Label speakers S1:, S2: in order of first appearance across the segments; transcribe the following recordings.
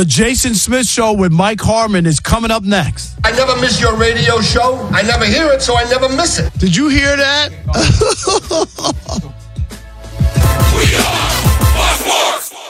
S1: The Jason Smith Show with Mike Harmon is coming up next.
S2: I never miss your radio show. I never hear it, so I never miss it.
S1: Did you hear that?
S3: We are Fox Sports.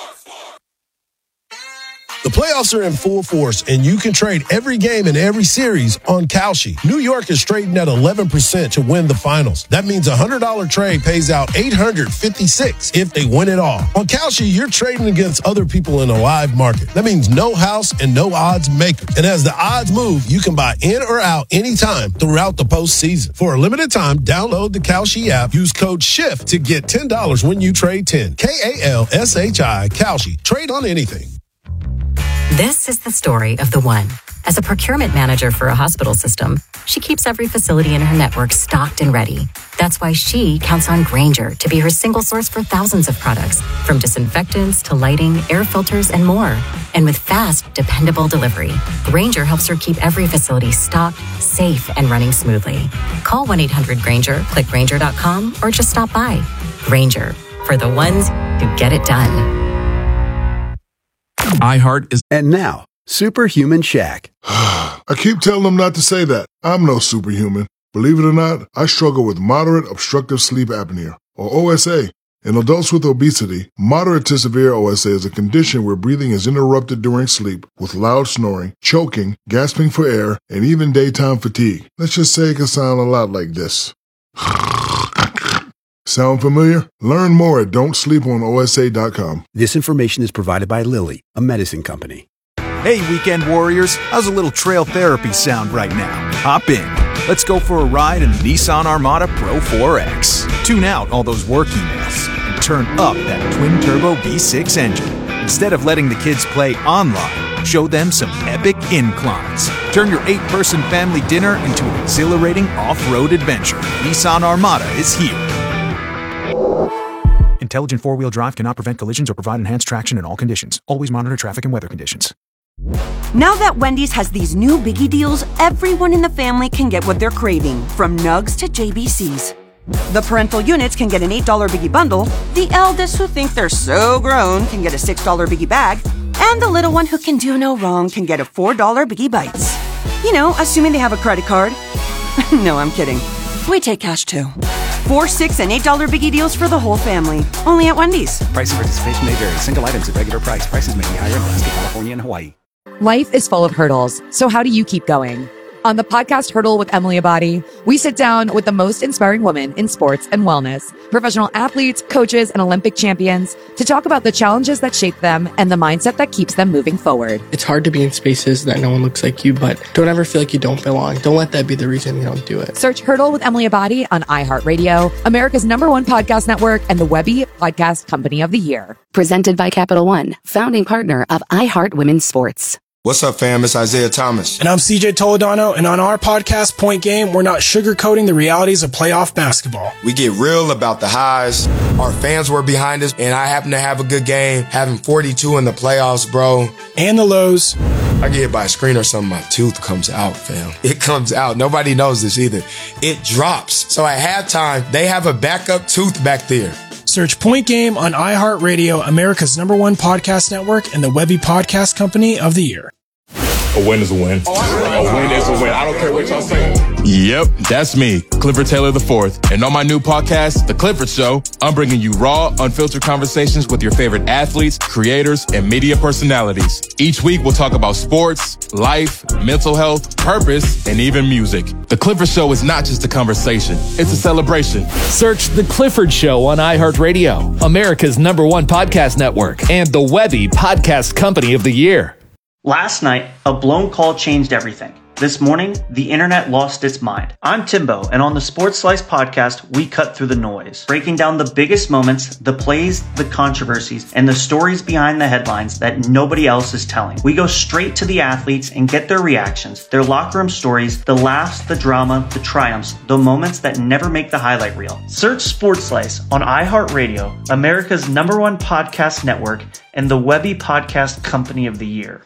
S4: The playoffs are in full force, and you can trade every game in every series on Kalshi. New York is trading at 11% to win the finals. That means a $100 trade pays out $856 if they win it all. On Kalshi, you're trading against other people in a live market. That means no house and no odds maker. And as the odds move, you can buy in or out anytime throughout the postseason. For a limited time, download the Kalshi app. Use code SHIFT to get $10 when you trade 10. Kalshi, Kalshi. Trade on anything.
S5: This is the story of the one. As a procurement manager for a hospital system, she keeps every facility in her network stocked and ready. That's why she counts on Grainger to be her single source for thousands of products, from disinfectants to lighting, air filters, and more. And with fast, dependable delivery, Grainger helps her keep every facility stocked, safe, and running smoothly. Call 1-800-GRAINGER, click Grainger.com, or just stop by. Grainger, for the ones who get it done.
S6: iHeart is...
S7: And now, Superhuman Shaq.
S8: I keep telling them not to say that. I'm no superhuman. Believe it or not, I struggle with moderate obstructive sleep apnea, or OSA. In adults with obesity, moderate to severe OSA is a condition where breathing is interrupted during sleep with loud snoring, choking, gasping for air, and even daytime fatigue. Let's just say it can sound a lot like this. Sound familiar? Learn more at don'tsleeponosa.com.
S7: This information is provided by Lilly, a medicine company.
S9: Hey, weekend warriors, how's a little trail therapy sound right now? Hop in. Let's go for a ride in the Nissan Armada Pro 4X. Tune out all those work emails and turn up that twin-turbo V6 engine. Instead of letting the kids play online, show them some epic inclines. Turn your 8-person family dinner into an exhilarating off-road adventure. Nissan Armada is here. Intelligent four-wheel drive cannot prevent collisions or provide enhanced traction in all conditions. Always monitor traffic and weather conditions.
S10: Now that Wendy's has these new biggie deals, everyone in the family can get what they're craving, from nugs to JBCs. The parental units can get an $8 biggie bundle, the eldest who think they're so grown can get a $6 biggie bag, and the little one who can do no wrong can get a $4 biggie bites. You know, assuming they have a credit card. No, I'm kidding. We take cash too. 4, 6, and $8 biggie deals for the whole family. Only at Wendy's.
S11: Price and participation may vary. Single items at regular price. Prices may be higher in Alaska, California, and Hawaii.
S12: Life is full of hurdles. So how do you keep going? On the podcast Hurdle with Emily Abadi, we sit down with the most inspiring women in sports and wellness, professional athletes, coaches, and Olympic champions to talk about the challenges that shape them and the mindset that keeps them moving forward.
S13: It's hard to be in spaces that no one looks like you, but don't ever feel like you don't belong. Don't let that be the reason you don't do it.
S12: Search Hurdle with Emily Abadi on iHeartRadio, America's #1 podcast network, and the Webby Podcast Company of the Year.
S5: Presented by Capital One, founding partner of iHeart Women's Sports.
S14: What's up, fam? It's Isaiah Thomas.
S15: And I'm CJ Toledano, and on our podcast, Point Game, we're not sugarcoating the realities of playoff basketball.
S14: We get real about the highs. Our fans were behind us, and I happen to have a good game, having 42 in the playoffs, bro.
S15: And the lows.
S14: I get hit by a screen or something, my tooth comes out, fam. It comes out. Nobody knows this either. It drops. So at halftime, they have a backup tooth back there.
S15: Search Point Game on iHeartRadio, America's #1 podcast network, and the Webby Podcast Company of the Year.
S16: A win is a win. A win is a win. I don't care what y'all say.
S6: Yep, that's me, Clifford Taylor IV. And on my new podcast, The Clifford Show, I'm bringing you raw, unfiltered conversations with your favorite athletes, creators, and media personalities. Each week, we'll talk about sports, life, mental health, purpose, and even music. The Clifford Show is not just a conversation, it's a celebration.
S17: Search The Clifford Show on iHeartRadio, America's #1 podcast network, and the Webby Podcast Company of the Year.
S18: Last night, a blown call changed everything. This morning, the internet lost its mind. I'm Timbo, and on the Sports Slice podcast, we cut through the noise, breaking down the biggest moments, the plays, the controversies, and the stories behind the headlines that nobody else is telling. We go straight to the athletes and get their reactions, their locker room stories, the laughs, the drama, the triumphs, the moments that never make the highlight reel. Search Sports Slice on iHeartRadio, America's #1 podcast network, and the Webby Podcast Company of the Year.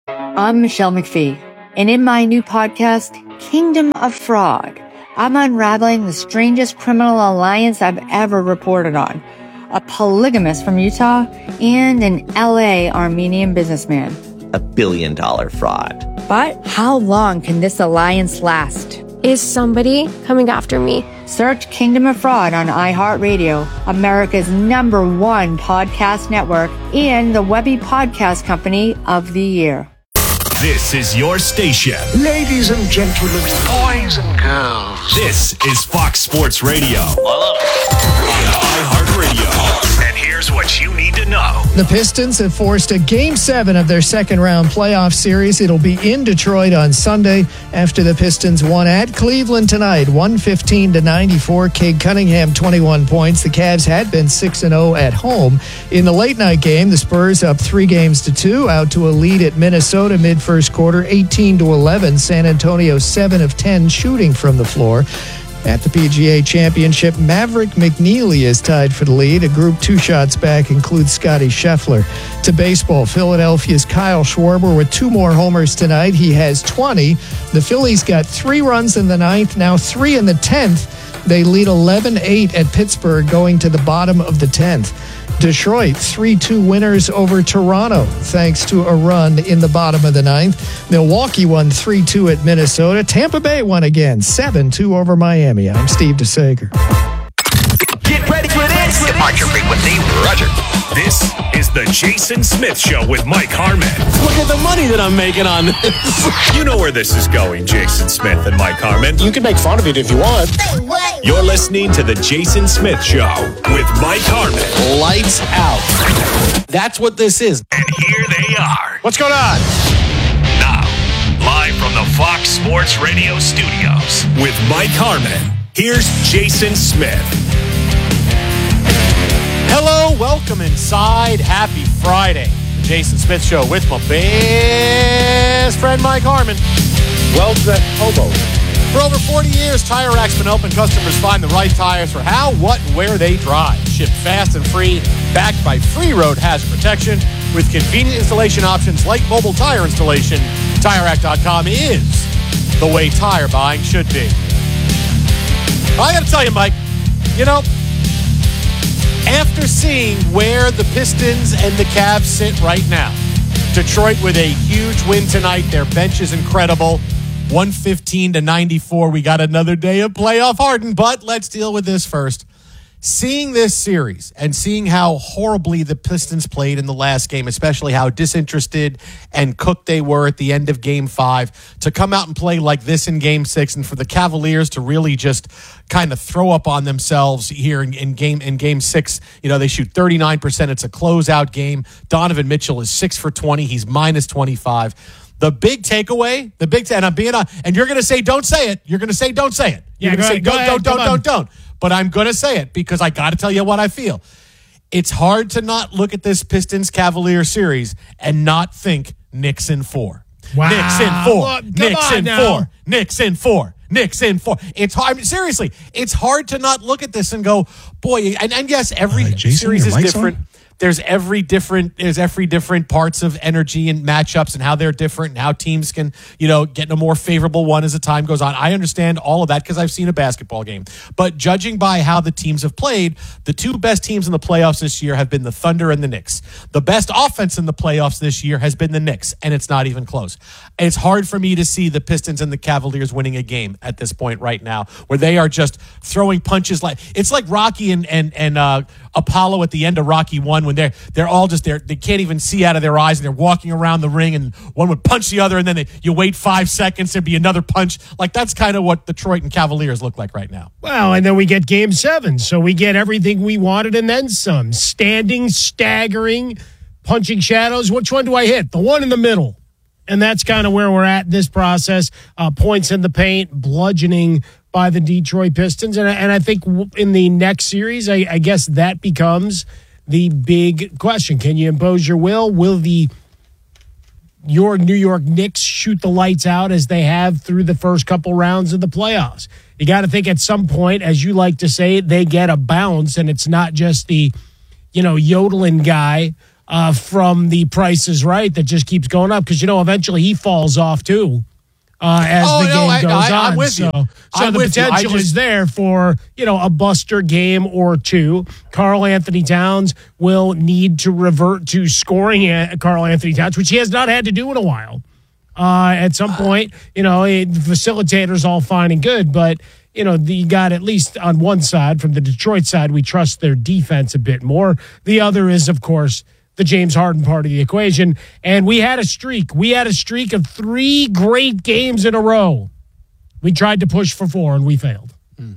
S19: I'm Michelle McPhee, and in my new podcast, Kingdom of Fraud, I'm unraveling the strangest criminal alliance I've ever reported on. A polygamist from Utah and an LA Armenian businessman.
S20: a billion-dollar fraud.
S19: But how long can this alliance last?
S21: Is somebody coming after me?
S19: Search Kingdom of Fraud on iHeartRadio, America's #1 podcast network, and the Webby Podcast Company of the Year.
S22: This is your station.
S23: Ladies and gentlemen, boys and girls.
S22: This is Fox Sports Radio. On iHeartRadio. And here's what you need to know.
S24: The Pistons have forced a Game 7 of their second-round playoff series. It'll be in Detroit on Sunday after the Pistons won at Cleveland tonight, 115-94. Cade Cunningham, 21 points. The Cavs had been 6-0 at home. In the late-night game, the Spurs up 3-2, out to a lead at Minnesota mid-first quarter, 18-11. San Antonio 7 of 10 shooting from the floor. At the PGA Championship, Maverick McNeely is tied for the lead. A group 2 shots back includes Scotty Scheffler. To baseball, Philadelphia's Kyle Schwarber with 2 more homers tonight. He has 20. The Phillies got 3 runs in the 9th, now 3 in the 10th. They lead 11-8 at Pittsburgh going to the bottom of the 10th. Detroit 3-2 winners over Toronto thanks to a run in the bottom of the 9th. Milwaukee won 3-2 at Minnesota. Tampa Bay won again 7-2 over Miami. I'm Steve DeSager.
S22: Get ready for this.
S23: Departure frequency, Roger.
S22: This is the Jason Smith Show with Mike Harmon.
S1: Look at the money that I'm making on this.
S22: You know where this is going, Jason Smith and Mike Harmon.
S1: You can make fun of it if you want.
S22: You're listening to the Jason Smith Show with Mike Harmon.
S1: Lights out. That's what this is.
S22: And here they are.
S1: What's going on?
S22: Now, live from the Fox Sports Radio studios with Mike Harmon. Here's Jason Smith.
S1: Hello, welcome inside. Happy Friday. The Jason Smith Show with my best friend Mike Harmon.
S23: Well, that hobo.
S1: For over 40 years, Tire Rack's been helping customers find the right tires for how, what, and where they drive. Shipped fast and free, backed by free road hazard protection with convenient installation options like mobile tire installation. TireRack.com is the way tire buying should be. I got to tell you, Mike, you know, after seeing where the Pistons and the Cavs sit right now, Detroit with a huge win tonight. Their bench is incredible. 115-94. We got another day of playoff hardened, but let's deal with this first. Seeing this series and seeing how horribly the Pistons played in the last game, especially how disinterested and cooked they were at the end of Game 5, to come out and play like this in Game 6, and for the Cavaliers to really just kind of throw up on themselves here in Game 6. You know, they shoot 39%. It's a closeout game. Donovan Mitchell is 6 for 20. He's minus 25. The big takeaway, and I'm being and you're going to say, don't say it. You're going to say, don't say it. You're going to say, don't. But I'm going to say it because I got to tell you what I feel. It's hard to not look at this Pistons-Cavalier series and not think Knicks in 4.
S15: Wow.
S1: Knicks in 4.
S15: Look,
S1: Knicks in 4. Knicks in 4. Knicks in 4. It's hard. I mean, seriously, it's hard to not look at this and go, boy, and yes, every series is different. There's every different parts of energy and matchups and how they're different and how teams can, get in a more favorable one as the time goes on. I understand all of that because I've seen a basketball game. But judging by how the teams have played, the 2 best teams in the playoffs this year have been the Thunder and the Knicks. The best offense in the playoffs this year has been the Knicks, and it's not even close. It's hard for me to see the Pistons and the Cavaliers winning a game at this point right now, where they are just throwing punches it's like Rocky and Apollo at the end of Rocky 1 when they're all just there. They can't even see out of their eyes, and they're walking around the ring, and one would punch the other, and then you wait 5 seconds, there'd be another punch. Like, that's kind of what Detroit and Cavaliers look like right now.
S15: Well, and then we get Game 7, so we get everything we wanted and then some. Standing, staggering, punching shadows. Which one do I hit? The one in the middle. And that's kind of where we're at in this process. Points in the paint, bludgeoning by the Detroit Pistons. And I think in the next series, I guess that becomes the big question. Can you impose your will? Will your New York Knicks shoot the lights out as they have through the first couple rounds of the playoffs? You got to think at some point, as you like to say, they get a bounce, and it's not just the, yodeling guy from The Price is Right that just keeps going up, because, eventually he falls off too. as the game goes on.
S1: I'm with you.
S15: So the potential is there for, a buster game or two. Karl Anthony Towns will need to revert to scoring Karl Anthony Towns, which he has not had to do in a while. At some point, the facilitator's all fine and good, but you got, at least on one side, from the Detroit side, we trust their defense a bit more. The other is, of course, the James Harden part of the equation. And we had a streak. We had a streak of 3 great games in a row. We tried to push for 4 and we failed.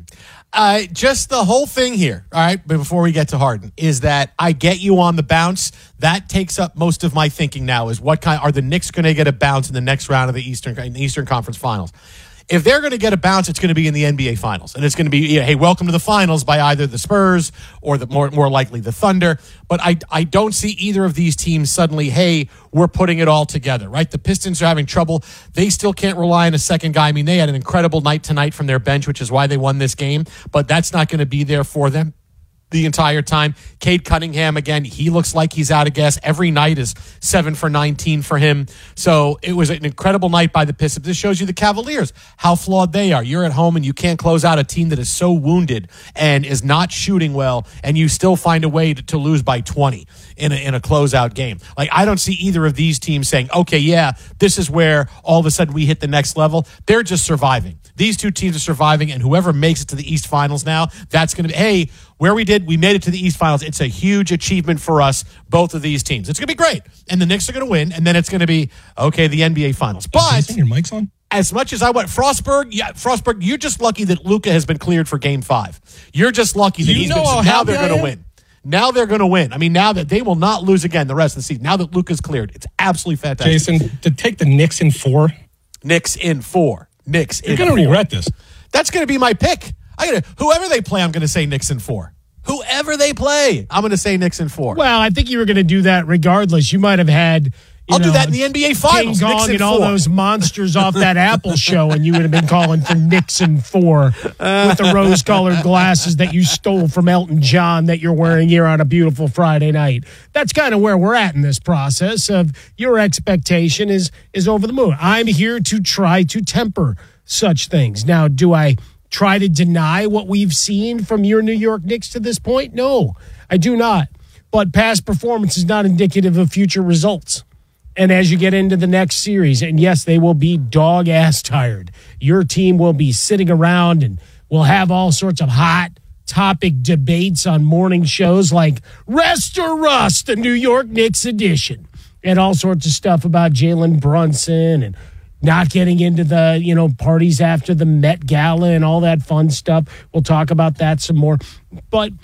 S1: Just the whole thing here, all right, but before we get to Harden, is that I get you on the bounce. That takes up most of my thinking now, is what kind are the Knicks going to get a bounce in the next round of the Eastern Conference Finals? If they're going to get a bounce, it's going to be in the NBA Finals. And it's going to be, hey, welcome to the Finals by either the Spurs or the more likely the Thunder. But I don't see either of these teams suddenly, hey, we're putting it all together, right? The Pistons are having trouble. They still can't rely on a second guy. I mean, they had an incredible night tonight from their bench, which is why they won this game. But that's not going to be there for them the entire time. Cade Cunningham, again, he looks like he's out of gas. Every night is 7 for 19 for him. So it was an incredible night by the Pistons. This shows you the Cavaliers, how flawed they are. You're at home and you can't close out a team that is so wounded and is not shooting well, and you still find a way to lose by 20 in a closeout game. Like, I don't see either of these teams saying, okay, yeah, this is where all of a sudden we hit the next level. They're just surviving. These two teams are surviving, and whoever makes it to the East Finals now, that's going to be, hey, we made it to the East Finals. It's a huge achievement for us, both of these teams. It's going to be great. And the Knicks are going to win, and then it's going to be, okay, the NBA Finals. But
S2: Jason, your mic's on?
S1: As much as I want Frostberg, you're just lucky that Luka has been cleared for Game 5. You're just lucky that now they're going to win. Now they're going to win. I mean, now that they will not lose again the rest of the season. Now that Luka's cleared, it's absolutely fantastic.
S2: Jason, to take the Knicks in 4.
S1: Knicks in 4.
S2: You're going to regret this.
S1: That's going to be my pick. Whoever they play, I'm going to say Knicks in 4. Whoever they play, I'm going to say Knicks in 4.
S15: Well, I think you were going to do that regardth. You might have had
S1: I'll do that in the NBA Finals.
S15: King Kong and all those monsters off that Apple show, and you would have been calling for Knicks in 4 with the rose-colored glasses that you stole from Elton John that you're wearing here on a beautiful Friday night. That's kind of where we're at in this process of your expectation is over the moon. I'm here to try to temper such things. Now, do I try to deny what we've seen from your New York Knicks to this point? No, I do not. But past performance is not indicative of future results. And as you get into the next series, and yes, they will be dog-ass tired. Your team will be sitting around and will have all sorts of hot topic debates on morning shows like Rest or Rust, the New York Knicks edition, and all sorts of stuff about Jalen Brunson and not getting into the, parties after the Met Gala and all that fun stuff. We'll talk about that some more. But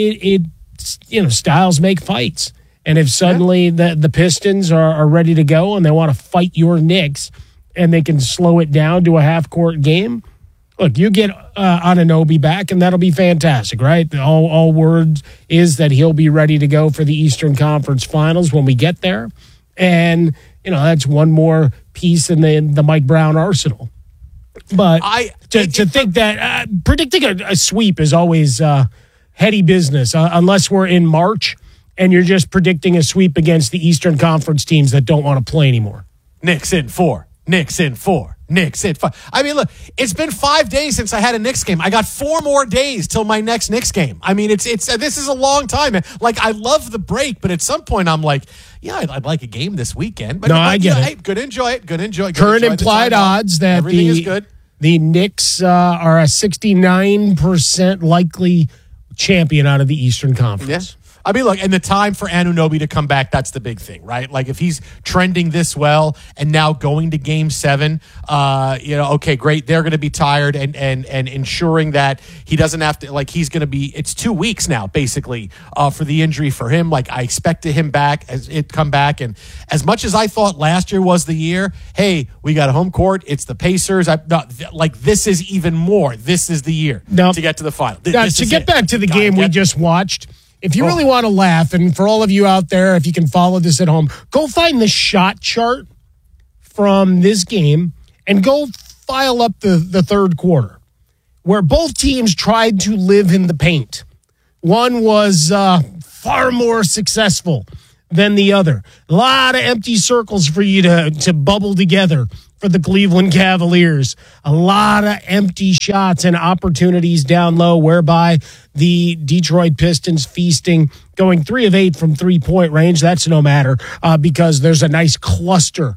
S15: styles make fights. And if suddenly the Pistons are ready to go and they want to fight your Knicks and they can slow it down to a half-court game, look, you get Anunoby back and that'll be fantastic, right? All words is that he'll be ready to go for the Eastern Conference Finals when we get there. And, that's one more piece in the Mike Brown arsenal. But to think that predicting a sweep is always heady business unless we're in March and you're just predicting a sweep against the Eastern Conference teams that don't want to play anymore.
S1: Knicks in 4. Knicks in 4. Knicks in 5. I mean, look, it's been 5 days since I had a Knicks game. I got 4 more days till my next Knicks game. I mean, this is a long time. Like, I love the break, but at some point I'm like, yeah, I'd like a game this weekend. But
S15: I get it.
S1: Hey, good enjoy it.
S15: Current implied odds that
S1: everything is good.
S15: The Knicks are a 69% likely champion out of the Eastern Conference.
S1: Yeah. I mean, look, and the time for Anunoby to come back, that's the big thing, right? Like, if he's trending this well and now going to Game 7, okay, great. They're going to be tired and ensuring that he doesn't have to, like, he's going to be, it's 2 weeks now, basically, for the injury for him. Like, I expected him come back. And as much as I thought last year was the year, hey, we got a home court. It's the Pacers. This is even more. This is the year to get to the final.
S15: To get back to the game we just watched, if you really want to laugh, and for all of you out there, if you can follow this at home, go find the shot chart from this game and go file up the third quarter, where both teams tried to live in the paint. One was far more successful than the other. A lot of empty circles for you to bubble together for the Cleveland Cavaliers. A lot of empty shots and opportunities down low, whereby the Detroit Pistons feasting, going 3 of 8 from 3-point range. That's no matter because there's a nice cluster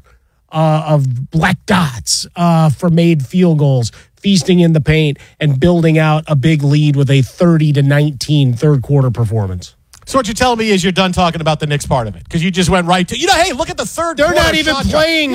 S15: of black dots for made field goals, feasting in the paint and building out a big lead with a 30-19 third quarter performance.
S1: So what you're telling me is you're done talking about the Knicks part of it because you just went right to, hey, look at the third
S15: They're
S1: quarter.
S15: Not even playing.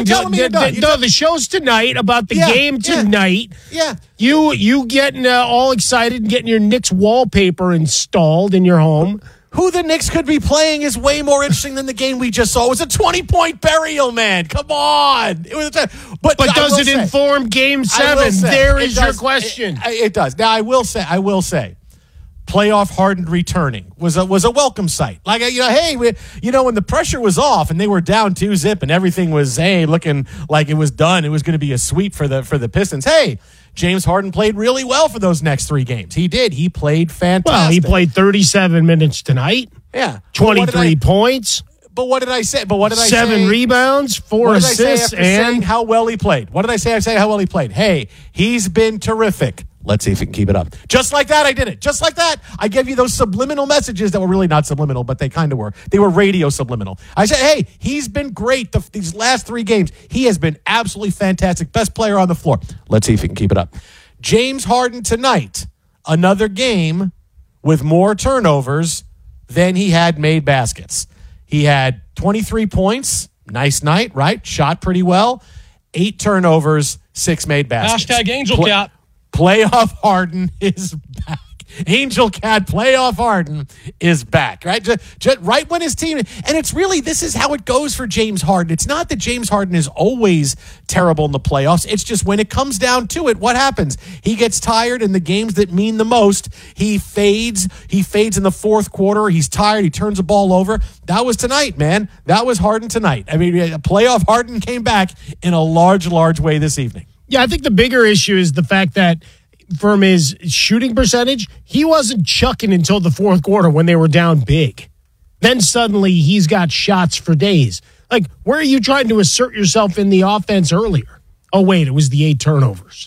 S15: The show's tonight about the game tonight.
S1: Yeah.
S15: You getting all excited and getting your Knicks wallpaper installed in your home.
S1: Who the Knicks could be playing is way more interesting than the game we just saw. It was a 20-point burial, man. Come on. It was but
S15: does it inform Game 7? There is your question.
S1: It does. Now, I will say, playoff Harden returning was a welcome sight. Like, hey, when the pressure was off and they were down 2-0 and everything was, looking like it was done, it was going to be a sweep for the Pistons. Hey, James Harden played really well for those next 3 games. He did. He played fantastic.
S15: Well, he played 37 minutes tonight.
S1: Yeah.
S15: 23 points.
S1: But what did I say?
S15: 7 rebounds, 4 assists, and
S1: saying how well he played. What did I say? I say how well he played. Hey, he's been terrific. Let's see if he can keep it up. Just like that, I did it. Just like that, I gave you those subliminal messages that were really not subliminal, but they kind of were. They were radio subliminal. I said, hey, he's been great these last 3 games. He has been absolutely fantastic. Best player on the floor. Let's see if he can keep it up. James Harden tonight, another game with more turnovers than he had made baskets. He had 23 points. Nice night, right? Shot pretty well. 8 turnovers, 6 made baskets.
S2: Hashtag Angel Cat.
S1: Playoff Harden is back. Angel Cat playoff Harden is back, right? Just right when his team, and it's really, this is how it goes for James Harden. It's not that James Harden is always terrible in the playoffs. It's just when it comes down to it, what happens? He gets tired in the games that mean the most. He fades. He fades in the fourth quarter. He's tired. He turns the ball over. That was tonight, man. That was Harden tonight. I mean, playoff Harden came back in a large way this evening.
S15: Yeah, I think the bigger issue is the fact that from his shooting percentage, he wasn't chucking until the fourth quarter when they were down big. Then suddenly he's got shots for days. Like, where are you trying to assert yourself in the offense earlier? Oh, wait, it was the 8 turnovers.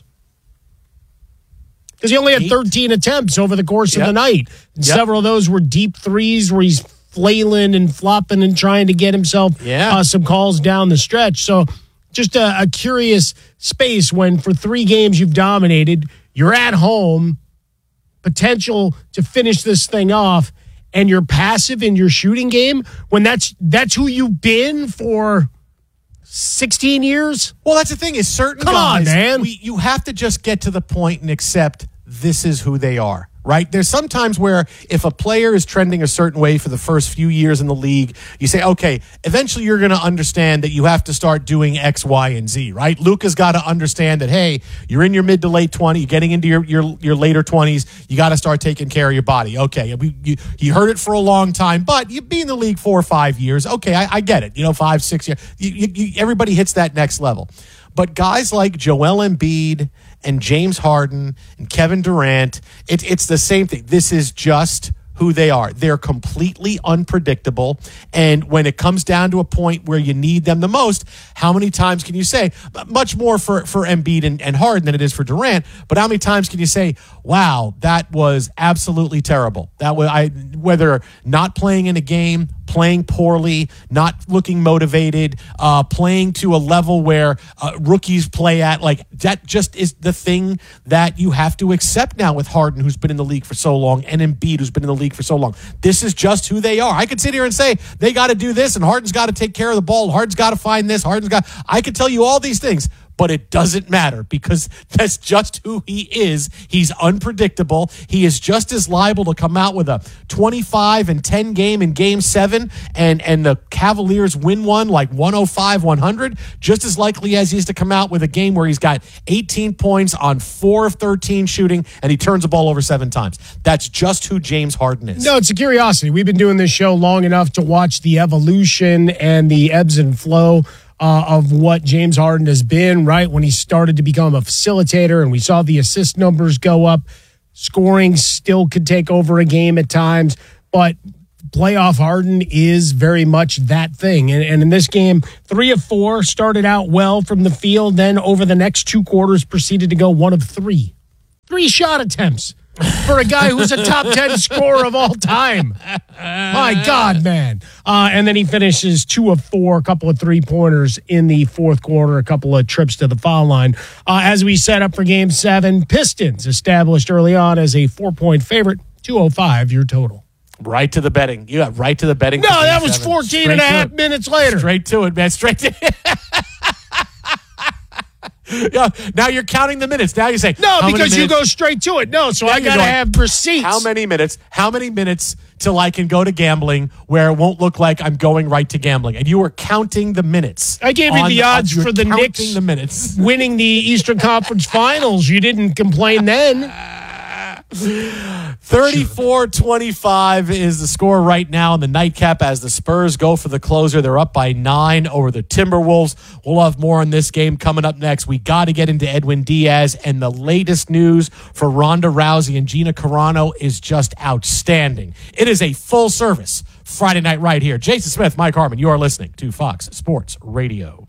S15: Because he only had 13 attempts over the course of the night. And several of those were deep threes where he's flailing and flopping and trying to get himself some calls down the stretch. So just a curious space when for 3 games you've dominated, you're at home, potential to finish this thing off, and you're passive in your shooting game when that's who you've been for 16 years?
S1: Well, that's the thing is certain guys, you have to just get to the point and accept this is who they are. Right? There's sometimes where if a player is trending a certain way for the first few years in the league, you say, okay, eventually you're going to understand that you have to start doing X, Y, and Z, right? Luka's got to understand that, hey, you're in your mid to late 20s, you're getting into your later 20s, you got to start taking care of your body. Okay, you heard it for a long time, but you've been in the league 4 or 5 years. Okay, I get it. 5, 6 years. Everybody hits that next level. But guys like Joel Embiid and James Harden and Kevin Durant, it's the same thing. This is just who they are. They're completely unpredictable. And when it comes down to a point where you need them the most, how many times can you say, much more for Embiid and Harden than it is for Durant, but how many times can you say, wow, that was absolutely terrible. That was whether not playing in a game, playing poorly, not looking motivated, playing to a level where rookies play at, like that just is the thing that you have to accept now with Harden, who's been in the league for so long, and Embiid, who's been in the league for so long. This is just who they are. I could sit here and say they got to do this, and Harden's got to take care of the ball. Harden's got to find this. I could tell you all these things. But it doesn't matter because that's just who he is. He's unpredictable. He is just as liable to come out with a 25-10 game in Game 7 and the Cavaliers win one like 105-100, just as likely as he is to come out with a game where he's got 18 points on 4 of 13 shooting and he turns the ball over 7 times. That's just who James Harden is.
S15: No, it's a curiosity. We've been doing this show long enough to watch the evolution and the ebbs and flow of what James Harden has been, right? When he started to become a facilitator and we saw the assist numbers go up, scoring still could take over a game at times. But playoff Harden is very much that thing. And in this game, 3 of 4, started out well from the field, then over the next 2 quarters proceeded to go 1 of 3. 3 shot attempts for a guy who's a top 10 scorer of all time. My God, man. And then he finishes 2 of 4, a couple of 3-pointers in the fourth quarter, a couple of trips to the foul line. As we set up for Game 7, Pistons established early on as a 4-point favorite, 205 your total.
S1: Right to the betting. You got right to the betting.
S15: No, that was 14 and a half minutes later.
S1: Straight to it, man. Straight to it. Yeah, now you're counting the minutes. Now you say
S15: no, because you go straight to it. No, so I got to have receipts.
S1: How many minutes till I can go to gambling where it won't look like I'm going right to gambling? And you were counting the minutes.
S15: I gave you the odds for the Knicks winning the Eastern Conference Finals. You didn't complain then.
S1: 34-25 is the score right now in the nightcap as the Spurs go for the closer. They're up by 9 over the Timberwolves. We'll have more on this game coming up next. We got to get into Edwin Diaz, and the latest news for Ronda Rousey and Gina Carano is just outstanding. It is a full-service Friday night right here. Jason Smith, Mike Harmon, you are listening to Fox Sports Radio.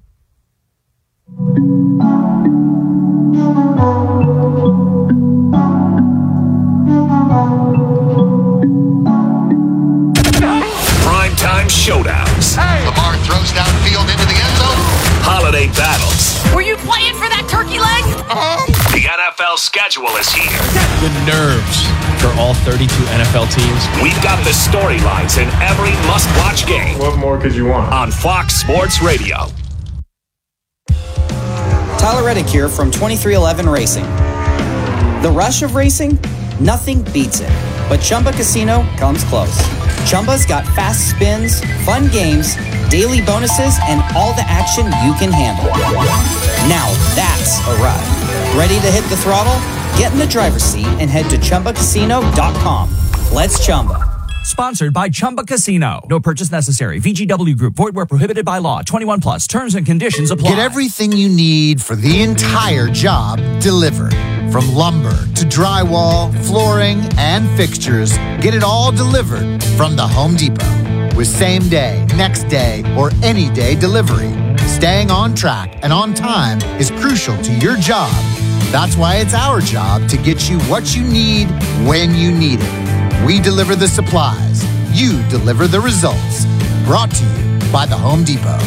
S22: Primetime showdowns.
S23: Hey. Lamar throws downfield into the end zone.
S22: Holiday battles.
S3: Were you playing for that turkey leg?
S22: The NFL schedule is here.
S4: The nerves for all 32 NFL teams.
S22: We've got the storylines in every must-watch game.
S16: What more could you want?
S22: On Fox Sports Radio.
S7: Tyler Reddick here from 2311 Racing. The rush of racing? Nothing beats it. But Chumba Casino comes close. Chumba's got fast spins, fun games, daily bonuses, and all the action you can handle. Now that's a ride. Ready to hit the throttle? Get in the driver's seat and head to ChumbaCasino.com. Let's Chumba.
S8: Sponsored by Chumba Casino. No purchase necessary. VGW Group. Void where prohibited by law. 21 plus. Terms and conditions apply.
S25: Get everything you need for the entire job delivered. From lumber to drywall, flooring, and fixtures, get it all delivered from the Home Depot. With same day, next day, or any day delivery. Staying on track and on time is crucial to your job. That's why it's our job to get you what you need when you need it. We deliver the supplies. You deliver the results. Brought to you by the Home Depot.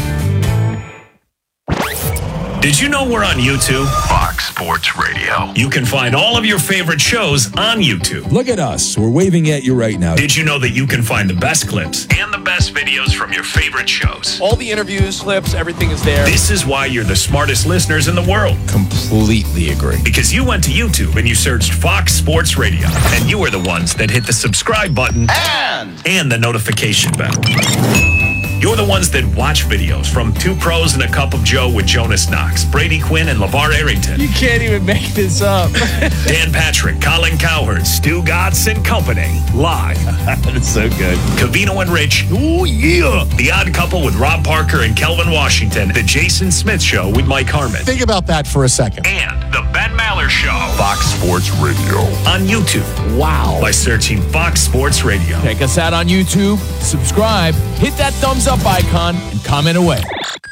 S22: Did you know we're on YouTube?
S23: Fox Sports Radio.
S22: You can find all of your favorite shows on YouTube.
S26: Look at us. We're waving at you right now.
S22: Did you know that you can find the best clips and the best videos from your favorite shows?
S4: All the interviews, clips, everything is there.
S22: This is why you're the smartest listeners in the world.
S26: Completely agree.
S22: Because you went to YouTube and you searched Fox Sports Radio. And you were the ones that hit the subscribe button and the notification bell. You're the ones that watch videos from Two Pros and a Cup of Joe with Jonas Knox, Brady Quinn, and LeVar Arrington.
S4: You can't even make this up.
S22: Dan Patrick, Colin Cowherd, Stu Gatz and Company. Live.
S4: That's so good.
S22: Covino and Rich.
S26: Oh, yeah.
S22: The Odd Couple with Rob Parker and Kelvin Washington. The Jason Smith Show with Mike Harmon.
S1: Think about that for a second.
S22: And The Ben Maller Show.
S23: Fox Sports Radio.
S22: On YouTube.
S1: Wow.
S22: By searching Fox Sports Radio.
S4: Check us out on YouTube. Subscribe. Hit that thumbs up icon and comment away.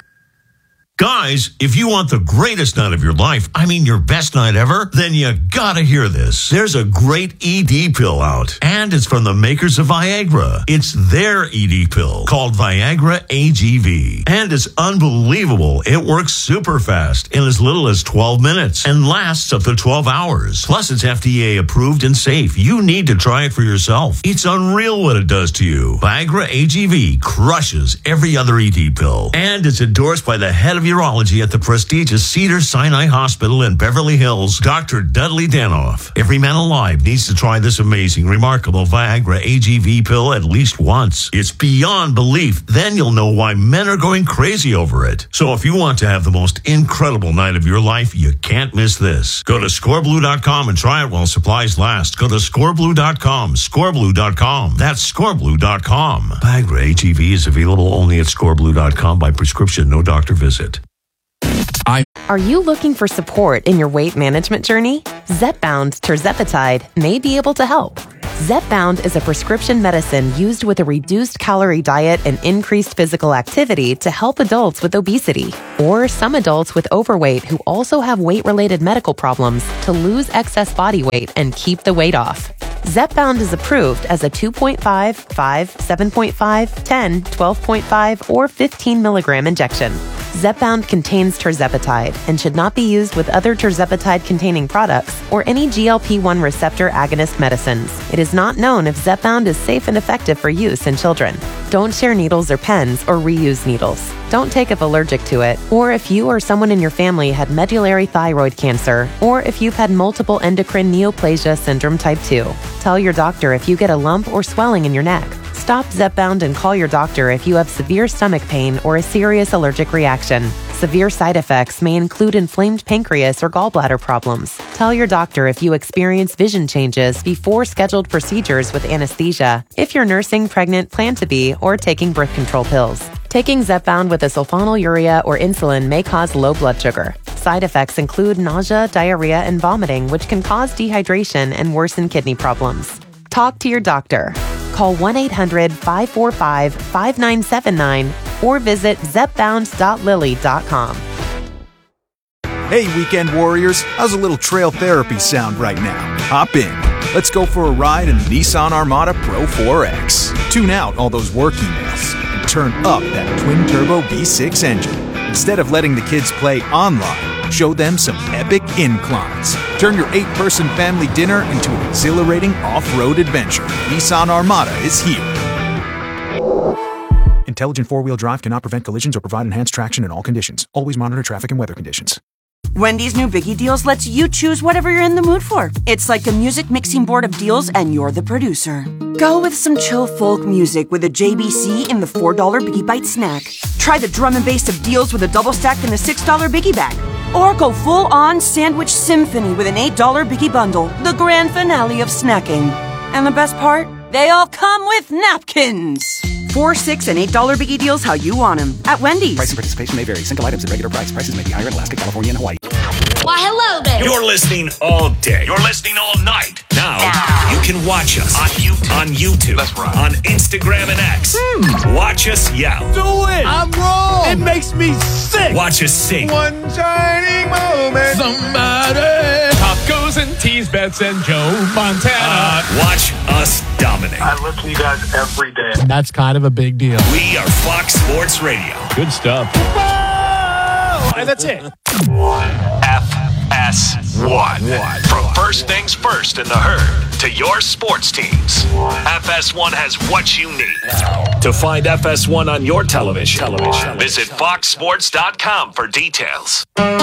S27: Guys, if you want the greatest night of your life, I mean your best night ever, then you gotta hear this. There's a great ED pill out, and it's from the makers of Viagra. It's their ED pill called Viagra AGV, and it's unbelievable. It works super fast in as little as 12 minutes and lasts up to 12 hours. Plus, it's FDA approved and safe. You need to try it for yourself. It's unreal what it does to you. Viagra AGV crushes every other ED pill, and it's endorsed by the head of urology at the prestigious Cedars-Sinai Hospital in Beverly Hills, Dr. Dudley Danoff. Every man alive needs to try this amazing, remarkable Viagra AGV pill at least once. It's beyond belief. Then you'll know why men are going crazy over it. So if you want to have the most incredible night of your life, you can't miss this. Go to scoreblue.com and try it while supplies last. Go to scoreblue.com, scoreblue.com. That's scoreblue.com. Viagra AGV is available only at scoreblue.com by prescription, no doctor visit.
S28: Are you looking for support in your weight management journey? Zepbound tirzepatide may be able to help. Zepbound is a prescription medicine used with a reduced calorie diet and increased physical activity to help adults with obesity, or some adults with overweight who also have weight-related medical problems to lose excess body weight and keep the weight off. Zepbound is approved as a 2.5, 5, 7.5, 10, 12.5, or 15 milligram injection. Zepbound contains tirzepatide and should not be used with other tirzepatide-containing products or any GLP-1 receptor agonist medicines. It is not known if Zepbound is safe and effective for use in children. Don't share needles or pens or reuse needles. Don't take if allergic to it, or if you or someone in your family had medullary thyroid cancer, or if you've had multiple endocrine neoplasia syndrome type 2. Tell your doctor if you get a lump or swelling in your neck. Stop Zepbound and call your doctor if you have severe stomach pain or a serious allergic reaction. Severe side effects may include inflamed pancreas or gallbladder problems. Tell your doctor if you experience vision changes before scheduled procedures with anesthesia, if you're nursing, pregnant, plan to be, or taking birth control pills. Taking Zepbound with a sulfonylurea or insulin may cause low blood sugar. Side effects include nausea, diarrhea, and vomiting, which can cause dehydration and worsen kidney problems. Talk to your doctor. Call 1-800-545-5979 or visit zepbound.lily.com.
S5: Hey, weekend warriors, how's a little trail therapy sound right now? Hop in. Let's go for a ride in the Nissan Armada Pro 4X. Tune out all those work emails and turn up that twin-turbo V6 engine. Instead of letting the kids play online, show them some epic inclines. Turn your 8-person family dinner into an exhilarating off-road adventure. Nissan Armada is here. Intelligent four-wheel drive cannot prevent collisions or provide enhanced traction in all conditions. Always monitor traffic and weather conditions.
S6: Wendy's new Biggie Deals lets you choose whatever you're in the mood for. It's like a music mixing board of deals, and you're the producer. Go with some chill folk music with a JBC in the $4 Biggie Bite snack. Try the drum and bass of deals with a double stack in the $6 Biggie Bag. Or go full-on sandwich symphony with an $8 Biggie Bundle, the grand finale of snacking. And the best part? They all come with napkins. $4, $6, and $8 Biggie Deals how you want them at Wendy's.
S9: Price and participation may vary. Single items at regular price. Prices may be higher in Alaska, California, and Hawaii.
S3: Why, hello there.
S22: You're listening all day. You're listening all night. Now you can watch us on YouTube, that's right, on Instagram and X. Watch us yell.
S1: Do it. I'm wrong. It makes me sick.
S22: Watch us sing.
S2: One shining moment. Somebody. Tacos and teas, Bets and Joe Montana.
S22: Watch us dominate.
S23: I listen to you guys every day.
S1: That's kind of a big deal.
S22: We are Fox Sports Radio.
S2: Good stuff.
S1: Whoa! And that's it.
S22: FS1. From first things first in the herd to your sports teams, FS1 has what you need. To find FS1 on your television, visit foxsports.com for details.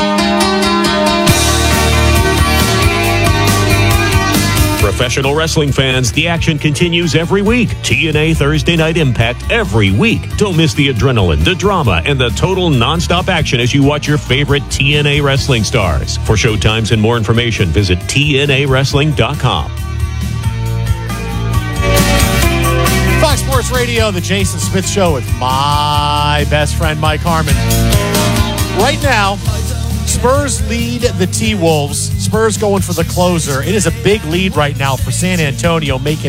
S10: Professional wrestling fans, the action continues every week. TNA Thursday Night Impact every week. Don't miss the adrenaline, the drama, and the total nonstop action as you watch your favorite TNA wrestling stars. For showtimes and more information, visit TNAWrestling.com.
S1: Fox Sports Radio, the Jason Smith Show with my best friend, Mike Harmon. Right now, Spurs lead the T-Wolves. Spurs going for the closer. It is a big lead right now for San Antonio, make it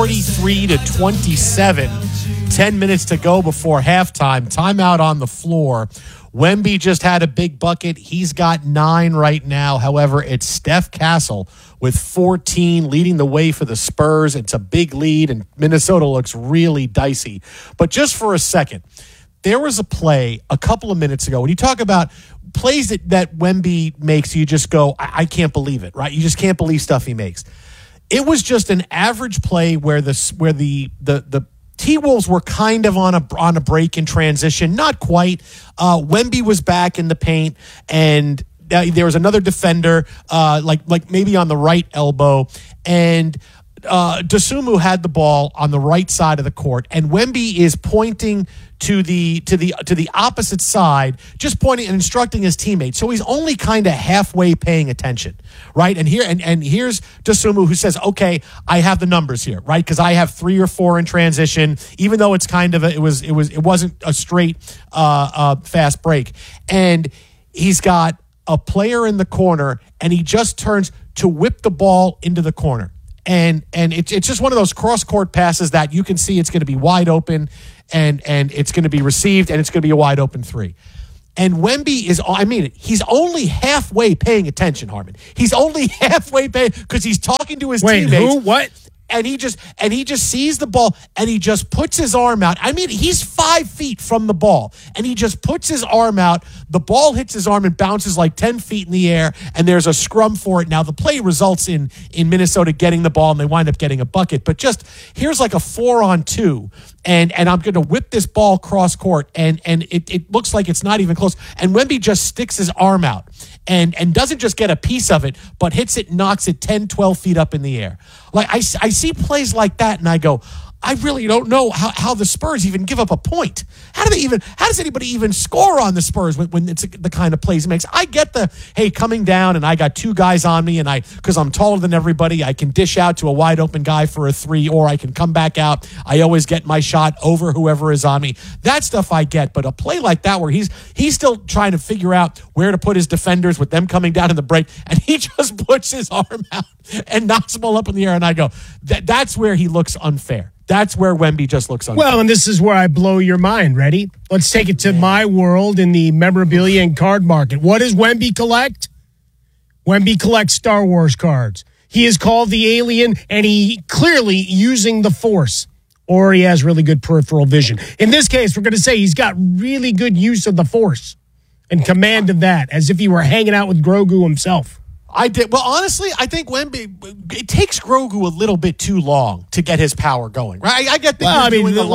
S1: 43-27. 10 minutes to go before halftime. Timeout on the floor. Wemby just had a big bucket. He's got 9 right now. However, it's Steph Castle with 14 leading the way for the Spurs. It's a big lead, and Minnesota looks really dicey. But just for a second, there was a play a couple of minutes ago. When you talk about plays that Wemby makes, you just go, I can't believe it, right? You just can't believe stuff he makes. It was just an average play where the T-Wolves were kind of on a break in transition, not quite. Wemby was back in the paint, and there was another defender, like maybe on the right elbow, and Dosunmu had the ball on the right side of the court, and Wemby is pointing to the opposite side, just pointing and instructing his teammates. So he's only kind of halfway paying attention, right? And here's Dosunmu, who says, "Okay, I have the numbers here, right? Because I have 3 or 4 in transition, even though it's kind of it wasn't a straight fast break." And he's got a player in the corner, and he just turns to whip the ball into the corner. And it's just one of those cross-court passes that you can see it's going to be wide open, and it's going to be received, and it's going to be a wide open three. And Wemby he's only halfway paying attention, Harmon. He's only halfway paying because he's talking to his teammates.
S15: Wait, who? What?
S1: And he just sees the ball and he just puts his arm out. I mean, he's 5 feet from the ball and he just puts his arm out. The ball hits his arm and bounces like 10 feet in the air, and there's a scrum for it. Now, the play results in Minnesota getting the ball, and they wind up getting a bucket. But just here's like a 4-on-2, and I'm going to whip this ball cross court, and it looks like it's not even close. And Wemby just sticks his arm out and doesn't just get a piece of it, but hits it, knocks it 10, 12 feet up in the air. Like I see plays like that, and I go, I really don't know how the Spurs even give up a point. How does anybody even score on the Spurs when it's the kind of plays he makes? I get coming down and I got two guys on me, and because I'm taller than everybody, I can dish out to a wide open guy for a three, or I can come back out. I always get my shot over whoever is on me. That stuff I get, but a play like that where he's still trying to figure out where to put his defenders with them coming down in the break, and he just puts his arm out and knocks the ball up in the air, and I go, that's where he looks unfair. That's where Wemby just looks unfair.
S15: Well, and this is where I blow your mind. Ready? Let's take it to my world in the memorabilia and card market. What does Wemby collect? Wemby collects Star Wars cards. He is called the alien, and he clearly using the Force, or he has really good peripheral vision. In this case, we're going to say he's got really good use of the Force and command of that, as if he were hanging out with Grogu himself.
S1: I did. Well, honestly, I think Wemby, it takes Grogu a little bit too long to get his power going, right? I get that.
S15: Well,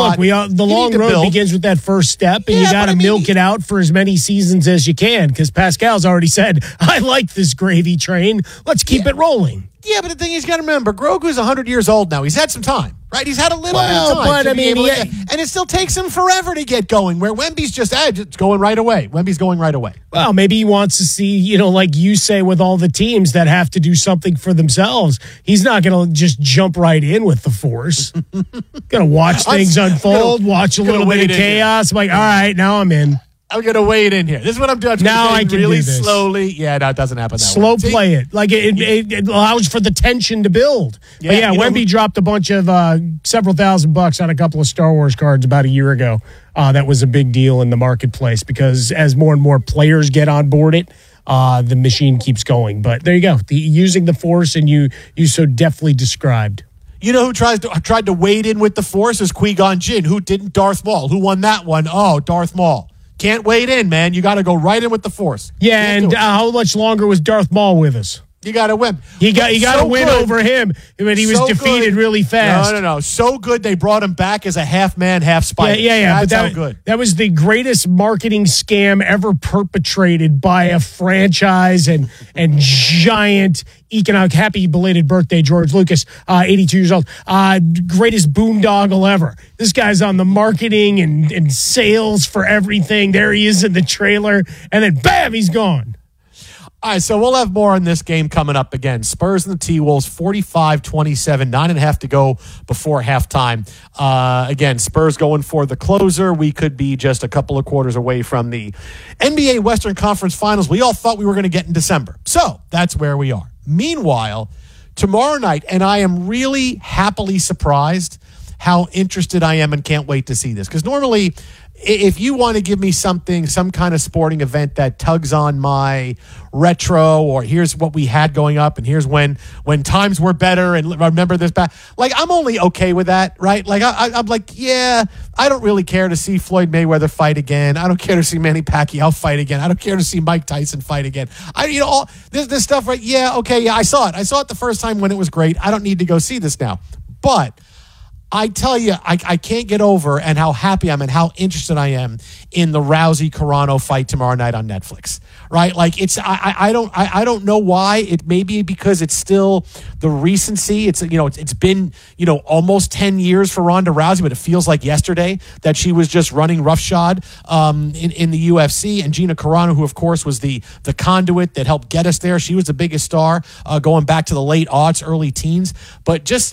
S15: the long road begins with that first step, and you got to milk it out for as many seasons as you can, because Pascal's already said, I like this gravy train. Let's keep it rolling.
S1: Yeah, but the thing is, you got to remember, Grogu's 100 years old now. He's had some time, right? He's had a little bit of time.
S15: But I mean,
S1: and it still takes him forever to get going, where Wemby's just going right away. Wemby's going right away.
S15: Well, maybe he wants to see, like you say with all the teams that have to do something for themselves. He's not going to just jump right in with the Force. Going to watch things unfold, watch a little bit of chaos. I'm like, all right, now I'm in.
S1: I'm going to wade in here. This is what I'm doing.
S15: Now I can
S1: really
S15: do this.
S1: Slowly. Yeah, no, it doesn't happen that
S15: Slow
S1: way.
S15: play it. Like it allows for the tension to build.
S1: Yeah,
S15: Wemby dropped a bunch of several $1,000s on a couple of Star Wars cards about a year ago. That was a big deal in the marketplace, because as more and more players get on board it, the machine keeps going. But there you go. Using the Force, and you so deftly described.
S1: You know who tried to wade in with the Force is Qui-Gon Jinn. Who didn't? Darth Maul. Who won that one? Oh, Darth Maul. Can't wade in, man. You got to go right in with the Force.
S15: Yeah, and how much longer was Darth Maul with us?
S1: You got to win.
S15: You got to win over him, but he was defeated really fast.
S1: No. So good they brought him back as a half man, half spider.
S15: Yeah.
S1: That's how good.
S15: That was the greatest marketing scam ever perpetrated by a franchise and giant economic. Happy belated birthday, George Lucas, 82 years old. Greatest boondoggle ever. This guy's on the marketing and sales for everything. There he is in the trailer, and then bam, he's gone.
S1: All right, so we'll have more on this game coming up again. Spurs and the T-Wolves, 45-27, 9.5 to go before halftime. Again, Spurs going for the closer. We could be just a couple of quarters away from the NBA Western Conference Finals we all thought we were going to get in December. So that's where we are. Meanwhile, tomorrow night, and I am really happily surprised how interested I am and can't wait to see this. Because normally, if you want to give me some kind of sporting event that tugs on my retro, or here's what we had going up, and here's when times were better, and remember this back, like, I'm only okay with that, right? Like, I'm like, yeah, I don't really care to see Floyd Mayweather fight again. I don't care to see Manny Pacquiao fight again. I don't care to see Mike Tyson fight again. All this stuff, right? Yeah, okay, yeah, I saw it. I saw it the first time when it was great. I don't need to go see this now. But I tell you, I can't get over and how happy I am and how interested I am in the Rousey-Carano fight tomorrow night on Netflix, right? Like, I don't know why. It may be because it's still the recency. It's been almost 10 years for Ronda Rousey, but it feels like yesterday that she was just running roughshod in the UFC. And Gina Carano, who of course was the conduit that helped get us there, she was the biggest star going back to the late aughts, early teens. But just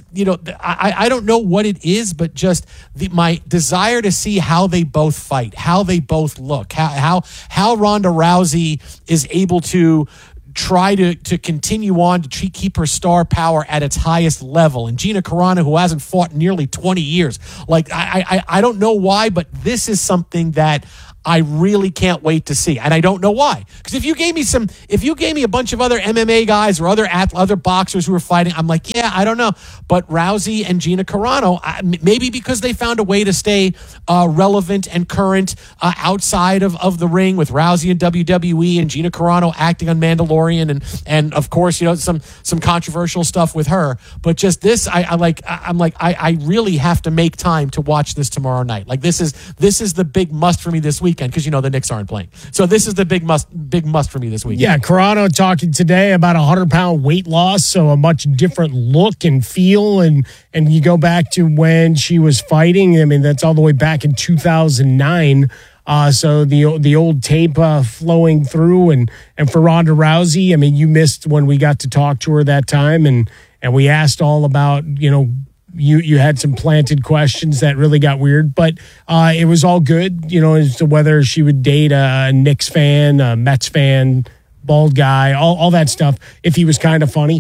S1: I don't know what it is, but just my desire to see how they both fight, how they both look, how Ronda Rousey is able to try to continue on to keep her star power at its highest level. And Gina Carano, who hasn't fought in nearly 20 years, like I don't know why, but this is something that I really can't wait to see, and I don't know why. Because if you gave me a bunch of other MMA guys or other boxers who were fighting, I'm like, yeah, I don't know. But Rousey and Gina Carano, maybe because they found a way to stay relevant and current outside of the ring, with Rousey in WWE and Gina Carano acting on Mandalorian, and of course, some controversial stuff with her. But just this, I really have to make time to watch this tomorrow night. Like this is the big must for me this weekend, because the Knicks aren't playing. So this is the big must for me this weekend.
S15: Yeah, Carano talking today about a 100-pound weight loss, so a much different look and feel, and you go back to when she was fighting. I mean, that's all the way back in 2009. So the old tape flowing through, and for Ronda Rousey, I mean, you missed when we got to talk to her that time, and we asked all about, You had some planted questions that really got weird, but it was all good, as to whether she would date a Knicks fan, a Mets fan, bald guy, all that stuff, if he was kind of funny.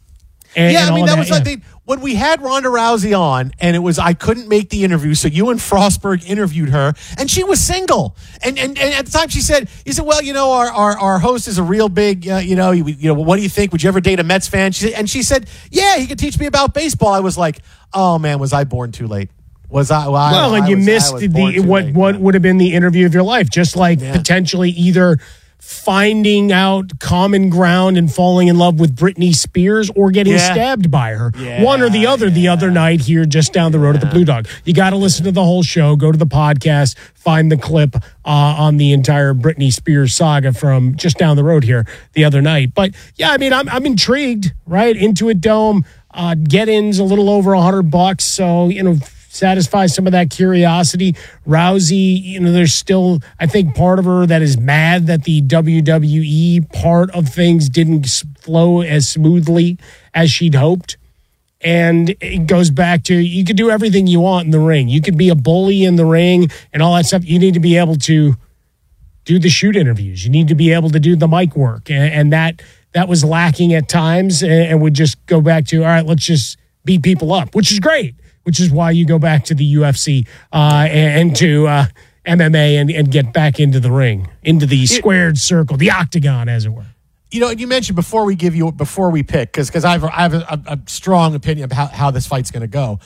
S1: When we had Ronda Rousey on, and I couldn't make the interview, so you and Frostberg interviewed her, and she was single. And at the time you said, well, our host is a real big, what do you think? Would you ever date a Mets fan? She said, yeah, he could teach me about baseball. I was like, oh man, was I born too late?
S15: You missed what would have been the interview of your life, just like potentially either finding out common ground and falling in love with Britney Spears or getting stabbed by her. One or the other the other night here just down the road at the Blue Dog. You got to listen to the whole show. Go to the podcast. Find the clip on the entire Britney Spears saga from just down the road here the other night. But, yeah, I mean, I'm intrigued, right? Intuit Dome, get-ins a little over $100. So, satisfy some of that curiosity. Rousey, there's still, I think, part of her that is mad that the WWE part of things didn't flow as smoothly as she'd hoped. And it goes back to, you could do everything you want in the ring. You could be a bully in the ring and all that stuff. You need to be able to do the shoot interviews. You need to be able to do the mic work. And that was lacking at times, and would just go back to, all right, let's just beat people up, which is great. Which is why you go back to the UFC and to MMA and get back into the ring, into the squared circle, the octagon, as it were.
S1: You mentioned before we pick, because I have a strong opinion of how this fight's going to go.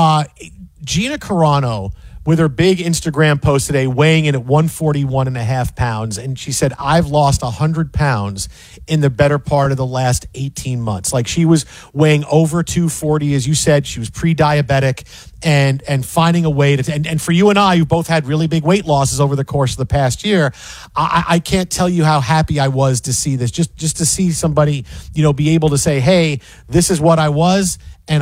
S1: Gina Carano, with her big Instagram post today, weighing in at 141.5 pounds. And she said, I've lost 100 pounds in the better part of the last 18 months. Like, she was weighing over 240, as you said. She was pre-diabetic and finding a way to, and for you and I, who both had really big weight losses over the course of the past year, I can't tell you how happy I was to see this, just to see somebody, be able to say, hey, this is what I was. And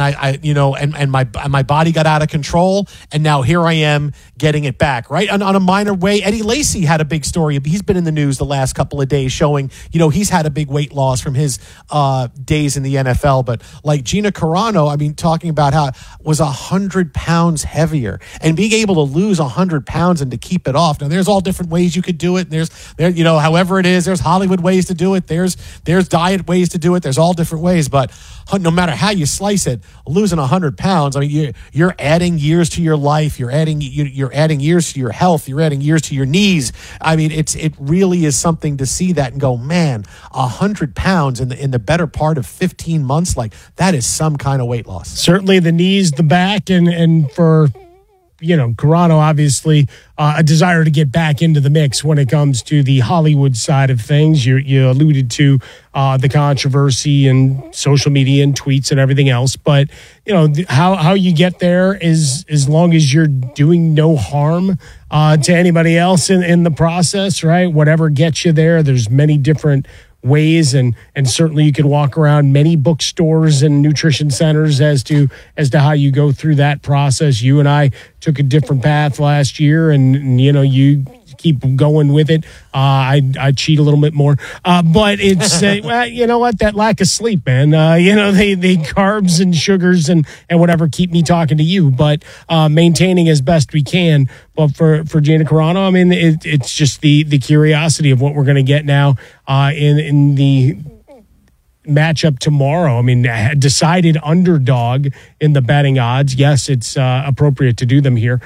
S1: my body got out of control, and now here I am getting it back, right? On a minor way, Eddie Lacy had a big story. He's been in the news the last couple of days showing, he's had a big weight loss from his days in the NFL. But like Gina Carano, I mean, talking about how it was 100 pounds heavier, and being able to lose 100 pounds and to keep it off. Now, there's all different ways you could do it. However it is, there's Hollywood ways to do it. There's diet ways to do it. There's all different ways, but no matter how you slice it, losing 100 pounds, I mean, you're adding years to your life. You're adding years to your health. You're adding years to your knees. I mean, it really is something to see that and go, man, 100 pounds in the better part of 15 months, like that is some kind of weight loss.
S15: Certainly the knees, the back, and for Carano, obviously, a desire to get back into the mix when it comes to the Hollywood side of things. You alluded to the controversy and social media and tweets and everything else. But, how you get there is as long as you're doing no harm to anybody else in the process, right? Whatever gets you there, there's many different ways, and certainly you could walk around many bookstores and nutrition centers as to how you go through that process. You and I took a different path last year, and you keep going with it. I cheat a little bit more. But it's, well, you know what? That lack of sleep, man. The carbs and sugars and whatever keep me talking to you. But maintaining as best we can. But for Gina Carano, I mean, it's just the curiosity of what we're going to get now in the matchup tomorrow. I mean, decided underdog in the betting odds. Yes, it's appropriate to do them here.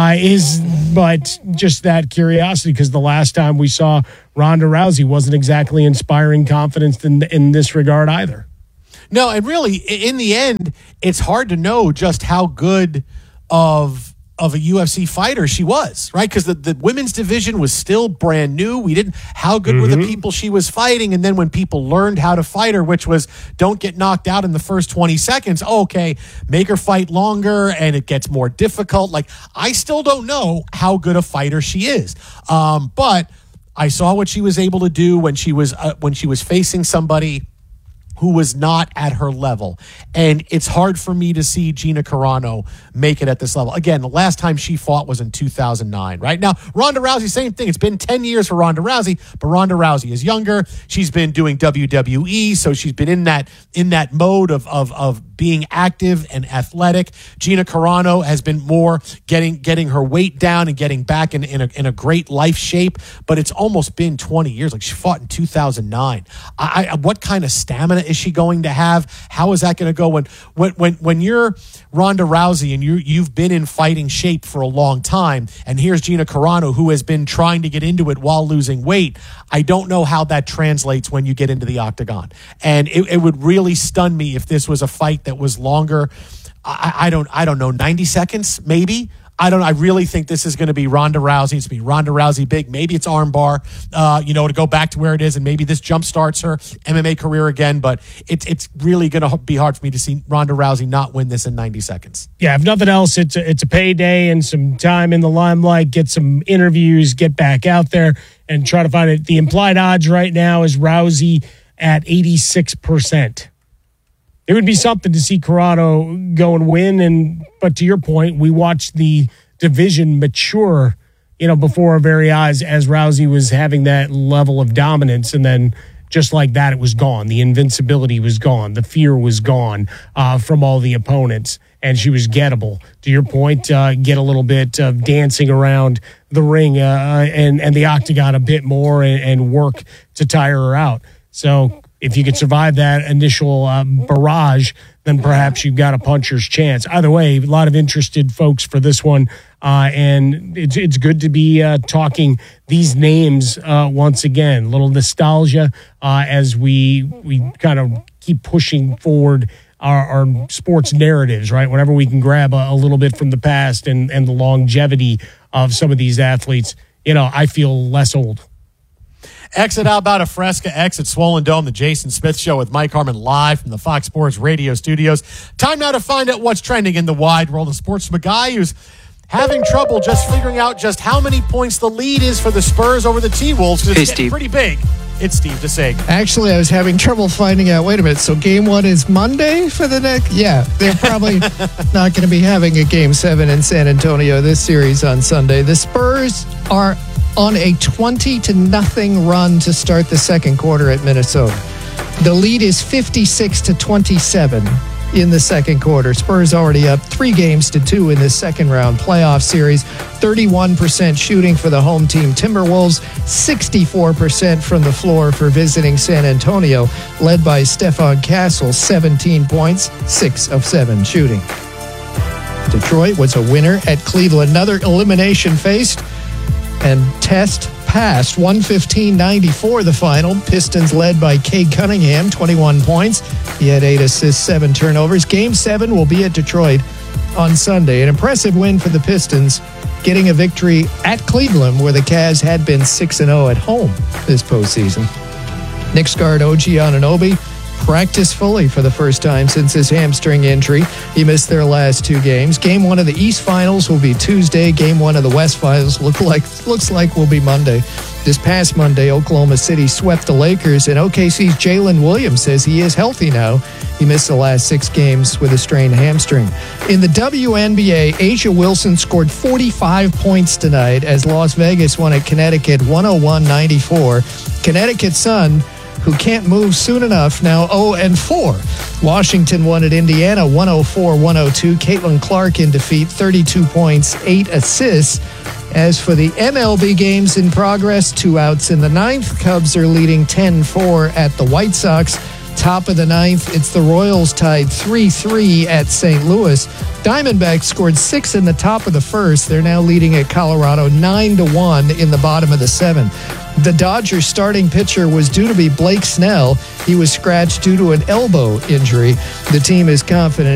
S15: But just that curiosity, because the last time we saw Ronda Rousey wasn't exactly inspiring confidence in this regard either.
S1: No, and really, in the end, it's hard to know just how good of a UFC fighter she was, right? Because the women's division was still brand new. We didn't, how good were the people she was fighting? And then when people learned how to fight her, which was don't get knocked out in the first 20 seconds, okay, make her fight longer and it gets more difficult. Like, I still don't know how good a fighter she is. But I saw what she was able to do when she was facing somebody who was not at her level. And it's hard for me to see Gina Carano make it at this level. Again, the last time she fought was in 2009, right? Now, Ronda Rousey, same thing. It's been 10 years for Ronda Rousey, but Ronda Rousey is younger. She's been doing WWE, so she's been in that mode of being active and athletic. Gina Carano has been more getting her weight down and getting back in a great life shape, but it's almost been 20 years. Like, she fought in 2009. What kind of stamina is she going to have? How is that going to go when you're Ronda Rousey and you've been in fighting shape for a long time, and here's Gina Carano, who has been trying to get into it while losing weight? I don't know how that translates when you get into the octagon. And it would really stun me if this was a fight that was longer. I don't know, 90 seconds maybe. I really think this is going to be Ronda Rousey. It's going to be Ronda Rousey big. Maybe it's armbar, to go back to where it is, and maybe this jump starts her MMA career again. But it's really going to be hard for me to see Ronda Rousey not win this in 90 seconds.
S15: Yeah, if nothing else, it's a payday and some time in the limelight. Get some interviews, get back out there, and try to find it. The implied odds right now is Rousey at 86%. It would be something to see Carano go and win. But to your point, we watched the division mature, before our very eyes as Rousey was having that level of dominance. And then just like that, it was gone. The invincibility was gone. The fear was gone from all the opponents. And she was gettable. To your point, get a little bit of dancing around the ring and the octagon a bit more and work to tire her out. So if you could survive that initial barrage, then perhaps you've got a puncher's chance. Either way, a lot of interested folks for this one, and it's good to be talking these names once again. A little nostalgia as we kind of keep pushing forward our sports narratives, right? Whenever we can grab a little bit from the past and the longevity of some of these athletes, I feel less old.
S1: Exit out about a Fresca, exit Swollen Dome, the Jason Smith Show with Mike Harmon live from the Fox Sports Radio studios. Time now to find out what's trending in the wide world of sports from a guy who's having trouble just figuring out just how many points the lead is for the Spurs over the T-Wolves, because it's getting pretty big. It's Steve DeSague.
S24: Actually, I was having trouble finding out. Wait a minute. So game 1 is Monday for the next? Yeah, they're probably not going to be having a game 7 in San Antonio this series on Sunday. The Spurs are on a 20-0 run to start the second quarter at Minnesota. The lead is 56-27 in the second quarter. Spurs already up 3-2 in the second round playoff series. 31% shooting for the home team Timberwolves, 64% from the floor for visiting San Antonio, led by Stephon Castle, 17 points, 6 of 7 shooting. Detroit was a winner at Cleveland. Another elimination faced and test passed. 115-94 the final. Pistons led by Cade Cunningham, 21 points. He had 8 assists, 7 turnovers. Game 7 will be at Detroit on Sunday. An impressive win for the Pistons, getting a victory at Cleveland, where the Cavs had been 6-0 at home this postseason. Knicks guard OG Anunoby practiced fully for the first time since his hamstring injury. He missed their last 2 games. Game 1 of the East Finals will be Tuesday. Game 1 of the West Finals looks like will be Monday. This past Monday, Oklahoma City swept the Lakers, and OKC's Jalen Williams says he is healthy now. He missed the last 6 games with a strained hamstring. In the WNBA, Asia Wilson scored 45 points tonight as Las Vegas won at Connecticut 101-94. Connecticut's Sun, who can't move soon enough, now 0-4. Washington won at Indiana 104-102. Caitlin Clark in defeat, 32 points, 8 assists. As for the MLB games in progress, 2 outs in the 9th. Cubs are leading 10-4 at the White Sox. Top of the 9th, it's the Royals tied 3-3 at St. Louis. Diamondbacks scored 6 in the top of the 1st. They're now leading at Colorado 9-1 in the bottom of the 7th. The Dodgers starting pitcher was due to be Blake Snell. He was scratched due to an elbow injury. The team is confident